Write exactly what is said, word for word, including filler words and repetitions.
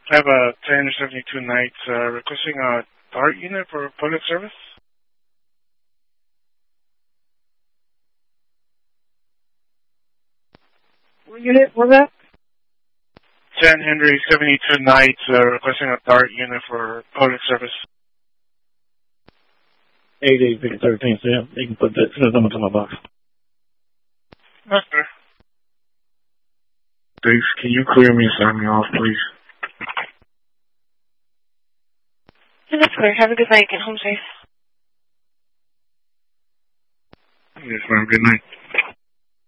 I have a ten seventy-two night uh, requesting a DART unit for public service. What unit was that? ten Henry seventy-two night uh, requesting a DART unit for public service. eight eight six thirteen, so yeah, you can put that number to my box. Okay. Dave, can you clear me and sign me off, please? Yeah, that's clear. Have a good night. Get home safe. Yes, ma'am. Good night.